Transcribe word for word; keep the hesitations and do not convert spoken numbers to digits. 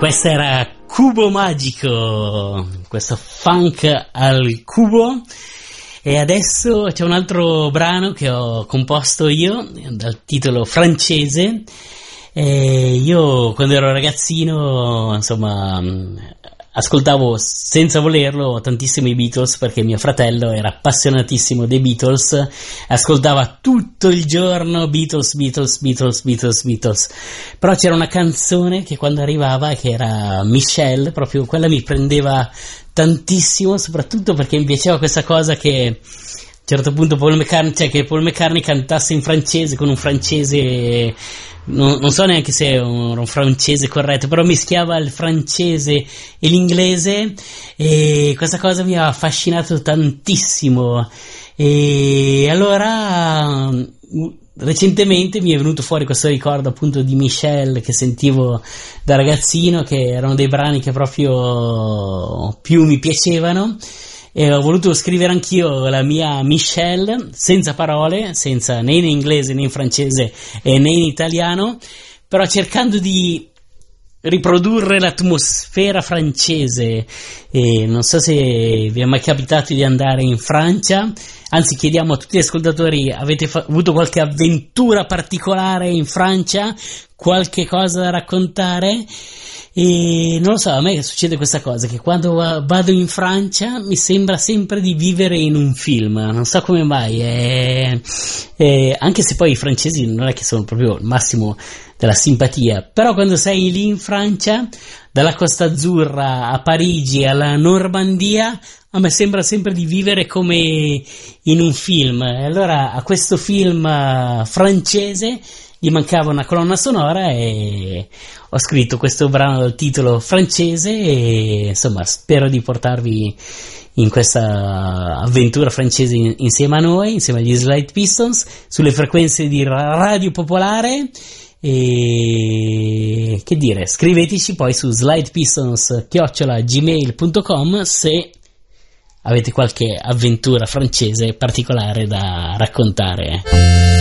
Questo era Cubo Magico, questo funk al cubo. E adesso c'è un altro brano che ho composto io dal titolo Francese. E io quando ero ragazzino, insomma, ascoltavo senza volerlo tantissimo i Beatles, perché mio fratello era appassionatissimo dei Beatles, ascoltava tutto il giorno Beatles, Beatles, Beatles, Beatles, Beatles. Però c'era una canzone che quando arrivava, che era Michelle, proprio quella mi prendeva tantissimo, soprattutto perché mi piaceva questa cosa che a un certo punto Paul McCartney, cioè che Paul McCartney cantasse in francese con un francese, non, non so neanche se è un, un francese corretto, però mischiava il francese e l'inglese, e questa cosa mi ha affascinato tantissimo. E allora recentemente mi è venuto fuori questo ricordo appunto di Michelle che sentivo da ragazzino, che erano dei brani che proprio più mi piacevano. E ho voluto scrivere anch'io la mia Michelle senza parole, senza né in inglese né in francese e né in italiano, però cercando di riprodurre l'atmosfera francese. E non so se vi è mai capitato di andare in Francia, anzi chiediamo a tutti gli ascoltatori: avete fa- avuto qualche avventura particolare in Francia, qualche cosa da raccontare? E non lo so, a me succede questa cosa, che quando vado in Francia mi sembra sempre di vivere in un film, non so come mai, è, è, anche se poi i francesi non è che sono proprio il massimo della simpatia, però quando sei lì in Francia, dalla Costa Azzurra a Parigi alla Normandia, a me sembra sempre di vivere come in un film. E allora a questo film francese gli mancava una colonna sonora e ho scritto questo brano dal titolo Francese, e insomma spero di portarvi in questa avventura francese in, insieme a noi, insieme agli Slide Pistons, sulle frequenze di Radio Popolare. E che dire, scriveteci poi su slidepistons chiocciola gmail punto com se avete qualche avventura francese particolare da raccontare.